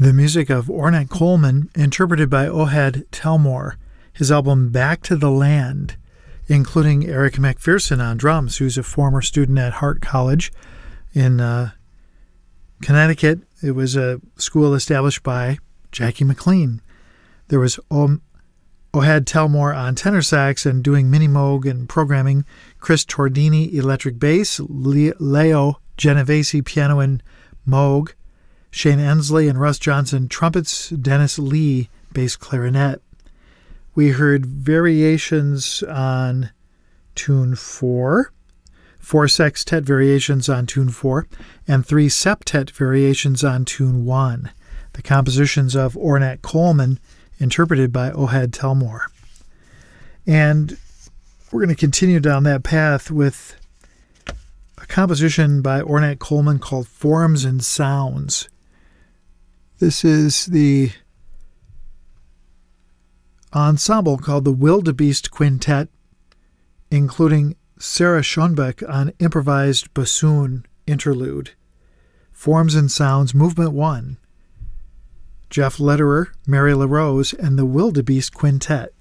The music of Ornette Coleman, interpreted by Ohad Telmore. His album Back to the Land, including Eric McPherson on drums, who's a former student at Hart College in Connecticut. It was a school established by Jackie McLean. There was Ohad Telmore on tenor sax and doing mini moog and programming, Chris Tordini electric bass, Leo Genovese piano and moog, Shane Ensley and Russ Johnson trumpets, Dennis Lee bass clarinet. We heard variations on tune 4, 4 sextet variations on tune 4, and 3 septet variations on tune 1. The compositions of Ornette Coleman, interpreted by Ohad Telmore. And we're going to continue down that path with a composition by Ornette Coleman called Forms and Sounds. This is the ensemble called the Wildebeest Quintet, including Sarah Schoenbeck on improvised bassoon interlude. Forms and Sounds, Movement 1. Jeff Lederer, Mary LaRose, and the Wildebeest Quintet.